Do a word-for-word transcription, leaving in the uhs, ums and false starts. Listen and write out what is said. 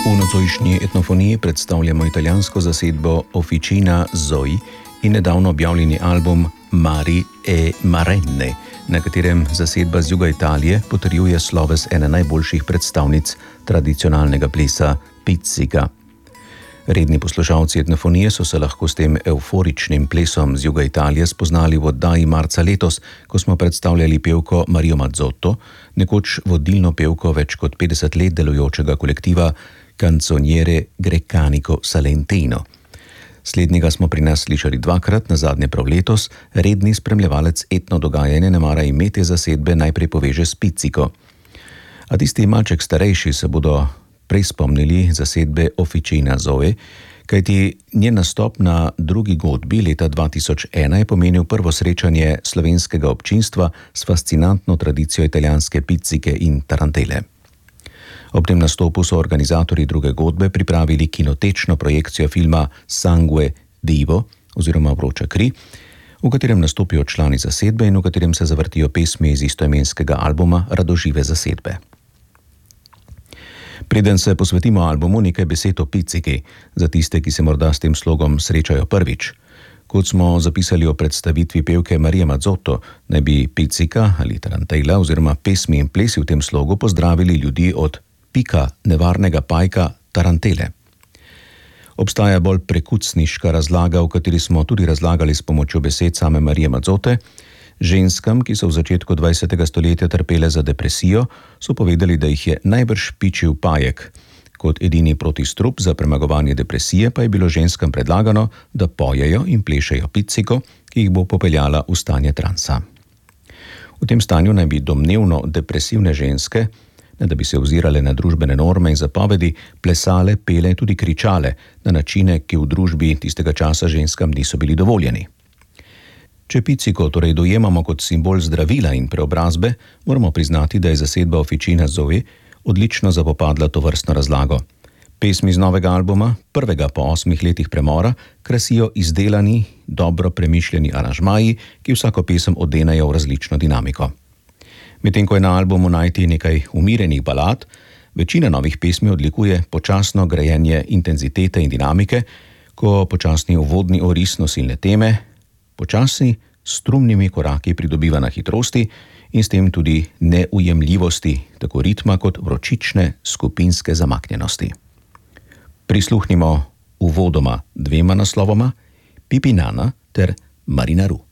V nocojšnji etnofoniji predstavljamo italijansko zasedbo Officina Zoe in nedavno objavljeni album Mari e Marenne, na katerem zasedba z juga Italije potrjuje sloves ene najboljših predstavnic tradicionalnega plesa pizzica. Redni poslušalci etnofonije so se lahko s tem euforičnim plesom z juga Italije spoznali v oddaji marca letos, ko smo predstavljali pevko Mario Mazzotto, nekoč vodilno pevko več kot petdeset let delujočega kolektiva Canzoniere Grecanico Salentino. Slednjega smo pri nas slišali dvakrat, nazadnje prav letos, redni spremljevalec etno dogajanje ne mara imeti zasedbe najprej poveže s pizziko. A tisti malček starejši se bodo prej spomnili zasedbe Officina Zoe, kajti njen nastop na drugi godbi leta dva tisoč ena je pomenil prvo srečanje slovenskega občinstva s fascinantno tradicijo italijanske pizzike in tarantele. Ob tem nastopu so organizatorji druge godbe pripravili kinotečno projekcijo filma Sangue Vivo oziroma Vroča kri, v katerem nastopijo člani zasedbe in v katerem se zavrtijo pesmi iz istoimenskega albuma Radožive zasedbe. Preden se posvetimo albumu, nekaj besed o pizziki, za tiste, ki se morda s tem slogom srečajo prvič. Kot smo zapisali o predstavitvi pevke Marie Mazzotto, naj bi pizzika ali tarantela oziroma pesmi in plesi v tem slogu pozdravili ljudi od pika nevarnega pajka tarantele. Obstaja bolj prekucniška razlaga, v kateri smo tudi razlagali s pomočjo besed same Marie Mazzotte. Ženskam, ki so v začetku dvajsetega stoletja trpele za depresijo, so povedali, da jih je najbrž pičil pajek. Kot edini protistrup za premagovanje depresije pa je bilo ženskam predlagano, da pojejo in plešejo pizziko, ki jih bo popeljala v stanje transa. V tem stanju naj bi domnevno depresivne ženske, ne da bi se ozirale na družbene norme in zapovedi, plesale, pele in tudi kričale na načine, ki v družbi tistega časa ženskam niso bili dovoljeni. Če pizziko torej dojemamo kot simbol zdravila in preobrazbe, moramo priznati, da je zasedba Officina Zoe odlično zapopadla tovrstno razlago. Pesmi z novega albuma, prvega po osmih letih premora, krasijo izdelani, dobro premišljeni aranžmaji, ki vsako pesem odenajo v različno dinamiko. Medtem ko je na albumu najti nekaj umirenih balad, večina novih pesmi odlikuje počasno grajenje intenzitete in dinamike, ko počasni uvodni oris nosilne teme, počasni s strumnimi koraki pridobiva na hitrosti in s tem tudi neujemljivosti, tako ritma kot vročične skupinske zamaknjenosti. Prisluhnimo uvodoma dvema naslovoma, Pipinana ter Marinaru.